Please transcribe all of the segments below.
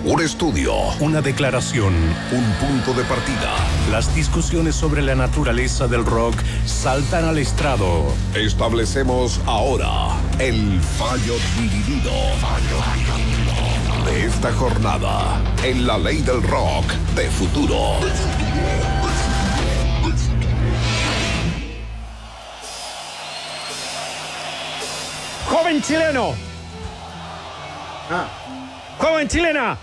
Un estudio, una declaración, un punto de partida. Las discusiones sobre la naturaleza del rock saltan al estrado. Establecemos ahora el fallo dividido de esta jornada en la ley del rock de futuro. ¡Joven chileno! ¡Joven chilena!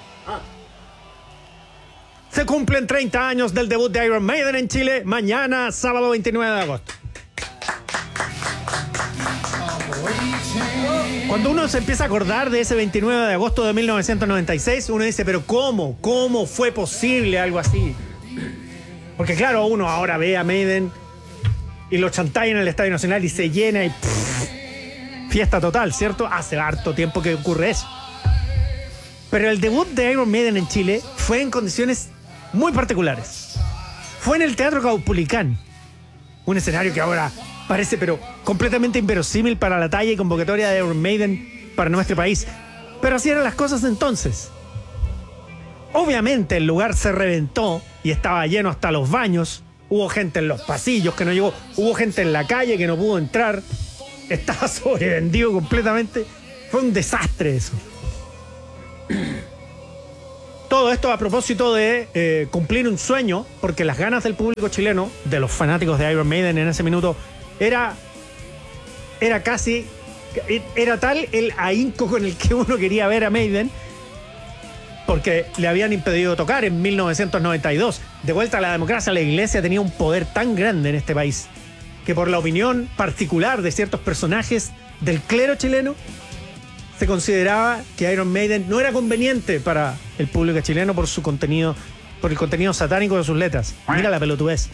Se cumplen 30 años del debut de Iron Maiden en Chile, mañana, sábado 29 de agosto. Cuando uno se empieza a acordar de ese 29 de agosto de 1996, uno dice, pero ¿cómo? ¿Cómo fue posible algo así? Porque claro, uno ahora ve a Maiden y lo chantáis en el Estadio Nacional y se llena y fiesta total, ¿cierto? Hace harto tiempo que ocurre eso. Pero el debut de Iron Maiden en Chile fue en condiciones muy particulares. Fue en el Teatro Caupolicán, un escenario que ahora parece pero completamente inverosímil para la talla y convocatoria de Iron Maiden para nuestro país. Pero así eran las cosas entonces. Obviamente el lugar se reventó y estaba lleno hasta los baños. Hubo gente en los pasillos que no llegó. Hubo gente en la calle que no pudo entrar. Estaba sobrevendido completamente. Fue un desastre eso. Todo esto a propósito de cumplir un sueño, porque las ganas del público chileno, de los fanáticos de Iron Maiden en ese minuto, era tal el ahínco con el que uno quería ver a Maiden, porque le habían impedido tocar en 1992. De vuelta a la democracia, la iglesia tenía un poder tan grande en este país que por la opinión particular de ciertos personajes del clero chileno se consideraba que Iron Maiden no era conveniente para el público chileno por su contenido, por el contenido satánico de sus letras. Mira la pelotudez.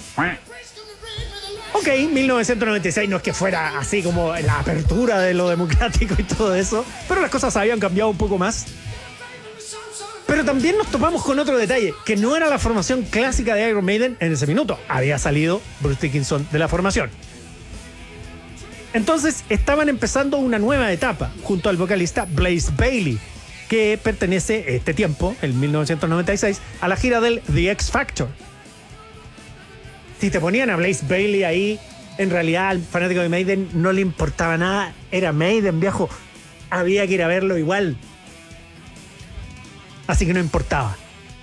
Ok, 1996 no es que fuera así como la apertura de lo democrático y todo eso, pero las cosas habían cambiado un poco más. Pero también nos topamos con otro detalle, que no era la formación clásica de Iron Maiden en ese minuto. Había salido Bruce Dickinson de la formación. Entonces estaban empezando una nueva etapa junto al vocalista Blaze Bayley, que pertenece este tiempo, en 1996, a la gira del The X Factor. Si te ponían a Blaze Bayley ahí, en realidad al fanático de Maiden no le importaba nada. Era Maiden, viejo. Había que ir a verlo igual. Así que no importaba.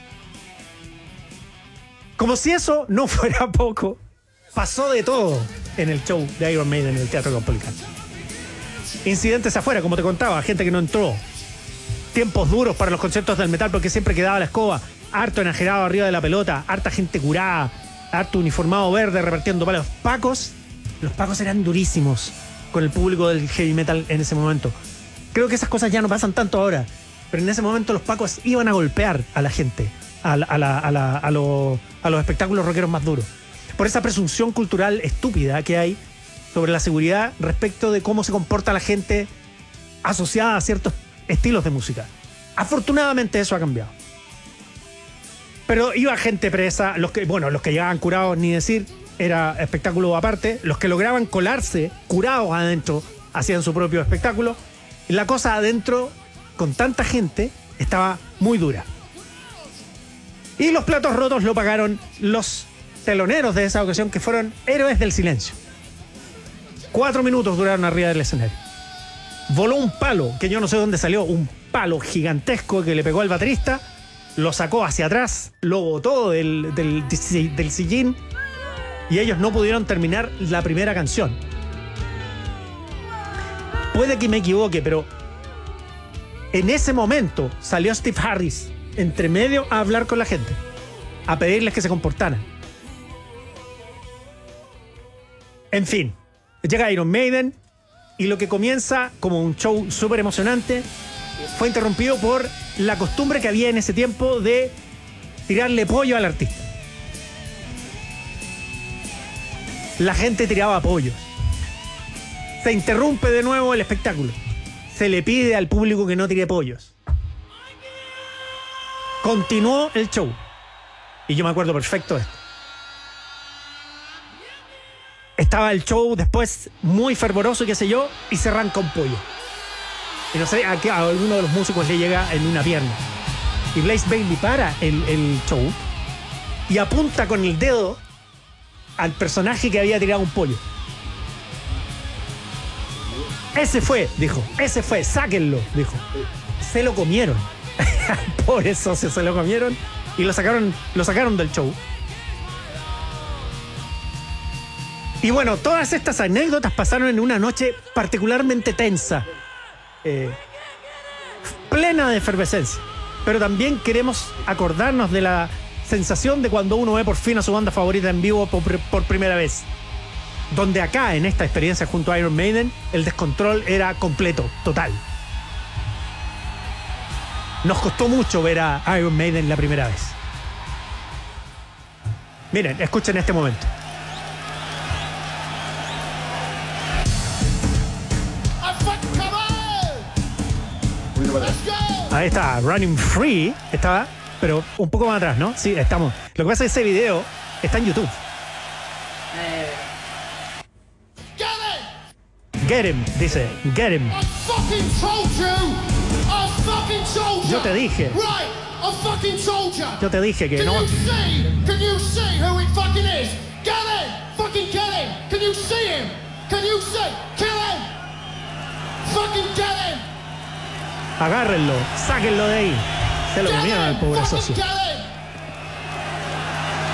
Como si eso no fuera poco, pasó de todo en el show de Iron Maiden en el Teatro Caupolicán. Incidentes afuera, como te contaba, gente que no entró. Tiempos duros para los conciertos del metal porque siempre quedaba la escoba. Harto enajerado arriba de la pelota, harta gente curada, harto uniformado verde repartiendo palos. Los pacos eran durísimos con el público del heavy metal en ese momento. Creo que esas cosas ya no pasan tanto ahora, pero en ese momento los pacos iban a golpear a la gente, a los espectáculos rockeros más duros. Por esa presunción cultural estúpida que hay sobre la seguridad respecto de cómo se comporta la gente asociada a ciertos estilos de música. Afortunadamente eso ha cambiado. Pero iba gente presa, los que llegaban curados, ni decir, era espectáculo aparte. Los que lograban colarse curados adentro hacían su propio espectáculo. Y la cosa adentro, con tanta gente, estaba muy dura. Y los platos rotos lo pagaron los teloneros de esa ocasión, que fueron héroes del silencio. 4 minutos duraron arriba del escenario. Voló un palo, que yo no sé dónde salió, un palo gigantesco que le pegó al baterista, lo sacó hacia atrás, lo botó del sillín y ellos no pudieron terminar la primera canción. Puede que me equivoque, pero en ese momento salió Steve Harris entre medio a hablar con la gente, a pedirles que se comportaran. En fin, llega Iron Maiden y lo que comienza como un show súper emocionante fue interrumpido por la costumbre que había en ese tiempo de tirarle pollo al artista. La gente tiraba pollos. Se interrumpe de nuevo el espectáculo. Se le pide al público que no tire pollos. Continuó el show. Y yo me acuerdo perfecto de esto. Estaba el show después muy fervoroso, qué sé yo, y se arranca un pollo. Y no sé, a alguno de los músicos le llega en una pierna. Y Blaze Bayley para el show y apunta con el dedo al personaje que había tirado un pollo. Ese fue, dijo. Ese fue, sáquenlo, dijo. Se lo comieron. Pobre socio, se lo comieron y lo sacaron del show. Y bueno, todas estas anécdotas pasaron en una noche particularmente tensa, plena de efervescencia. Pero también queremos acordarnos de la sensación de cuando uno ve por fin a su banda favorita en vivo por primera vez. Donde acá, en esta experiencia junto a Iron Maiden, el descontrol era completo, total. Nos costó mucho ver a Iron Maiden la primera vez. Miren, escuchen este momento. Ahí está, Running Free. Estaba, pero un poco más atrás, ¿no? Sí, estamos. Lo que pasa es que ese video está en YouTube. Get him, dice. Get him. Yo te dije. Yo te dije que no. Can you see who it fucking is? Get him! Fucking get him! Can you see him? Can you see? Kill him! Fucking get him! Agárrenlo, sáquenlo de ahí. Se lo comieron al pobre socio.